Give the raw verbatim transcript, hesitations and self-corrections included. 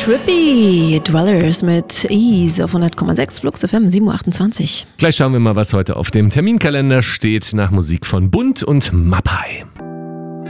Trippy Dwellers mit Ease auf hundert Komma sechs Flux F M, sieben Uhr achtundzwanzig. Gleich schauen wir mal, was heute auf dem Terminkalender steht nach Musik von Bunt und Mappai.